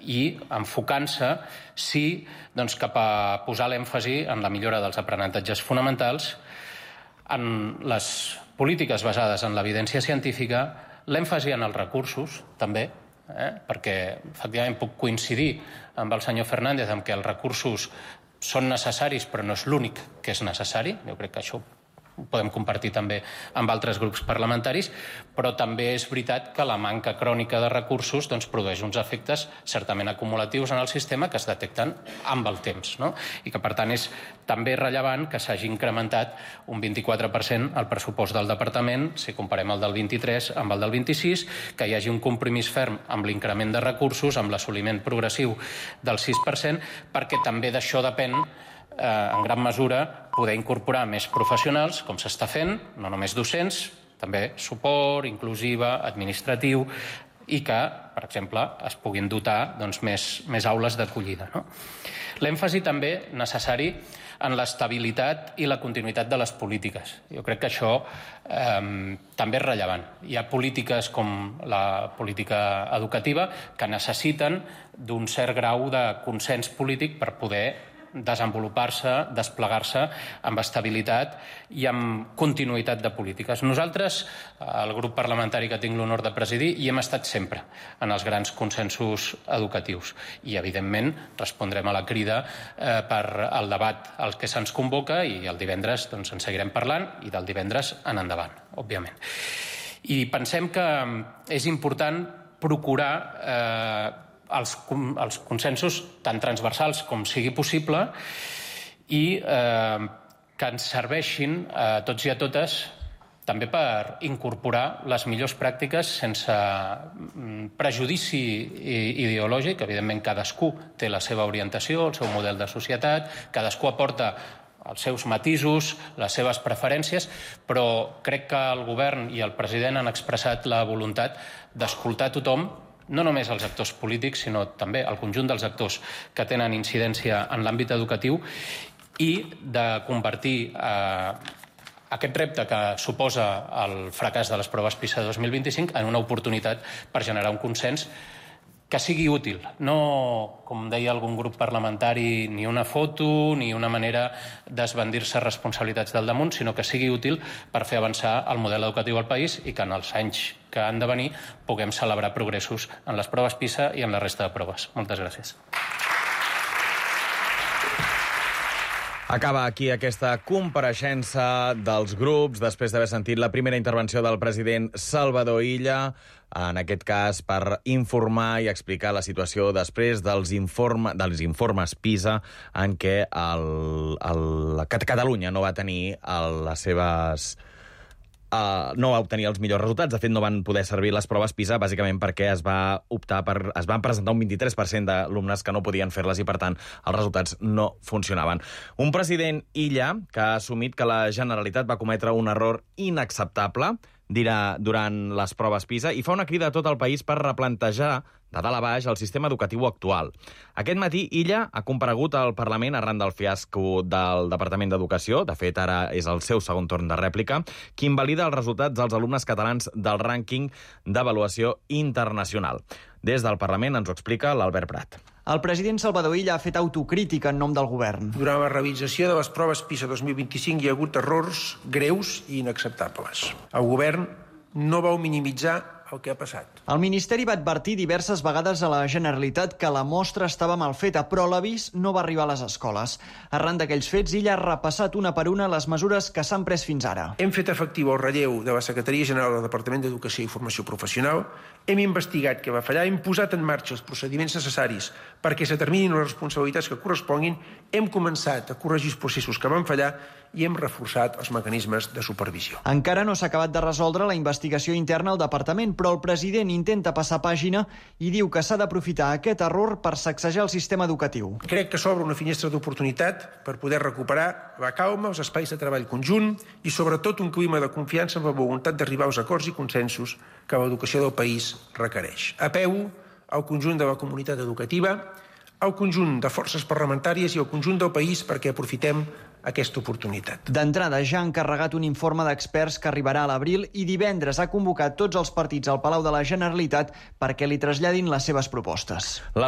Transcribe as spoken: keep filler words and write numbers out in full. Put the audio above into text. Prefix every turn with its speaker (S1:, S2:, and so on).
S1: i enfocant-se, sí, doncs, cap a posar l'èmfasi en la millora dels aprenentatges fonamentals, en les polítiques basades en l'evidència científica, l'èmfasi en els recursos, també, eh? perquè efectivament puc coincidir amb el senyor Fernández en què els recursos són necessaris, però no és l'únic que és necessari. Jo crec que això ho podem compartir també amb altres grups parlamentaris, però també és veritat que la manca crònica de recursos doncs, produeix uns efectes certament acumulatius en el sistema que es detecten amb el temps, no? I que, per tant, és també rellevant que s'hagi incrementat un vint-i-quatre per cent el pressupost del departament, si comparem el del vint-i-tres amb el del vint-i-sis, que hi hagi un compromís ferm amb l'increment de recursos, amb l'assoliment progressiu del sis per cent, perquè també d'això depèn en gran mesura poder incorporar més professionals, com s'està fent, no només docents, també suport, inclusiva, administratiu, i que, per exemple, es puguin dotar doncs, més, més aules d'acollida. No? L'èmfasi també necessari en l'estabilitat i la continuïtat de les polítiques. Jo crec que això eh, també és rellevant. Hi ha polítiques com la política educativa que necessiten d'un cert grau de consens polític per poder desenvolupar-se, desplegar-se amb estabilitat i amb continuïtat de polítiques. Nosaltres, el grup parlamentari que tinc l'honor de presidir, hi hem estat sempre en els grans consensos educatius i, evidentment, respondrem a la crida eh, per al debat al que se'ns convoca i el divendres doncs, en seguirem parlant i del divendres en endavant, òbviament. I pensem que és important procurar eh, Els, els consensos tan transversals com sigui possible i eh, que ens serveixin a tots i a totes també per incorporar les millors pràctiques sense prejudici ideològic. Evidentment, cadascú té la seva orientació, el seu model de societat, cadascú aporta els seus matisos, les seves preferències, però crec que el govern i el president han expressat la voluntat d'escoltar tothom, no només els actors polítics, sinó també el conjunt dels actors que tenen incidència en l'àmbit educatiu i de convertir eh, aquest repte que suposa el fracàs de les proves PISA dos mil vint-i-cinc en una oportunitat per generar un consens que sigui útil. No, com deia algun grup parlamentari, ni una foto ni una manera d'esbandir-se responsabilitats del damunt, sinó que sigui útil per fer avançar el model educatiu al país i que en els anys que han de venir puguem celebrar progressos en les proves PISA i en la resta de proves. Moltes gràcies.
S2: Acaba aquí aquesta compareixença dels grups després d'haver sentit la primera intervenció del president Salvador Illa, en aquest cas per informar i explicar la situació després dels, informe, dels informes PISA en què el, el, Catalunya no va tenir el, les seves... Uh, no va obtenir els millors resultats. De fet, no van poder servir les proves PISA bàsicament perquè es va optar per, es van presentar un vint-i-tres per cent d'alumnes que no podien fer-les i, per tant, els resultats no funcionaven. Un president Illa que ha assumit que la Generalitat va cometre un error inacceptable dirà durant les proves PISA i fa una crida a tot el país per replantejar de dalt a baix el sistema educatiu actual. Aquest matí, Illa ha comparegut al Parlament arran del fiasco del Departament d'Educació, de fet, ara és el seu segon torn de rèplica, que invalida els resultats dels alumnes catalans del rànquing d'avaluació internacional. Des del Parlament ens ho explica l'Albert Prat.
S3: El president Salvador Illa ha fet autocrítica en nom del govern.
S4: Durant la realització de les proves PISA dos mil vint-i-cinc hi ha hagut errors greus i inacceptables. El govern no vau minimitzar el que ha passat.
S3: El Ministeri va advertir diverses vegades a la Generalitat que la mostra estava mal feta, però l'avís no va arribar a les escoles. Arran d'aquells fets, Illa ha repassat una per una les mesures que s'han pres fins ara.
S4: Hem fet efectiu el relleu de la Secretaria General del Departament d'Educació i Formació Professional, hem investigat què va fallar, hem posat en marxa els procediments necessaris perquè s'determinin les responsabilitats que corresponguin, hem començat a corregir els processos que van fallar i hem reforçat els mecanismes de supervisió.
S3: Encara no s'ha acabat de resoldre la investigació interna al departament, però el president intenta passar pàgina i diu que s'ha d'aprofitar aquest error per sacsejar el sistema educatiu.
S4: Crec que s'obre una finestra d'oportunitat per poder recuperar la calma, els espais de treball conjunt i, sobretot, un clima de confiança amb la voluntat d'arribar als acords i consensos que l'educació del país requereix. Apel·lo al conjunt de la comunitat educativa, al conjunt de forces parlamentàries i al conjunt del país perquè aprofitem aquesta oportunitat.
S3: D'entrada, ja ha encarregat un informe d'experts que arribarà a l'abril i divendres ha convocat tots els partits al Palau de la Generalitat perquè li traslladin les seves propostes.